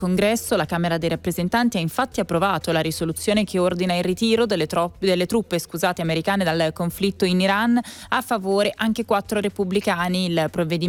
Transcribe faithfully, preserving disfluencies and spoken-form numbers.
Congresso, la Camera dei rappresentanti ha infatti approvato la risoluzione che ordina il ritiro delle, tro- delle truppe scusate, americane dal conflitto in Iran. A favore anche quattro repubblicani. Il provvedimento